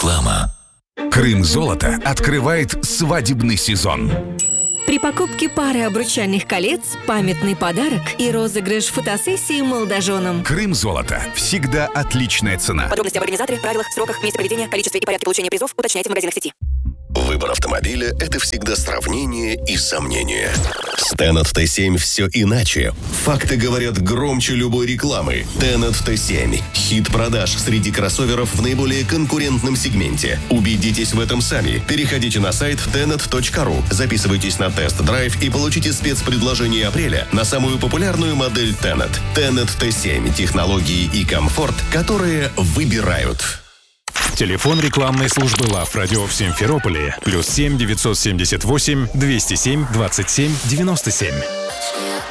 Реклама. Крым-золото открывает свадебный сезон. При покупке пары обручальных колец памятный подарок и розыгрыш фотосессии молодоженам. Крым-золото. Всегда отличная цена. Подробности об организаторе, правилах, сроках, месте проведения, количестве и порядке получения призов уточняйте в магазинах сети. Выбор автомобиля – это всегда сравнение и сомнение. С Tenet T7 все иначе. Факты говорят громче любой рекламы. Tenet T7 – хит продаж среди кроссоверов в наиболее конкурентном сегменте. Убедитесь в этом сами. Переходите на сайт tenet.ru, записывайтесь на тест-драйв и получите спецпредложение апреля на самую популярную модель Tenet. Tenet T7 – технологии и комфорт, которые выбирают. Телефон рекламной службы Love Radio в Симферополе +7 978 207 27 97.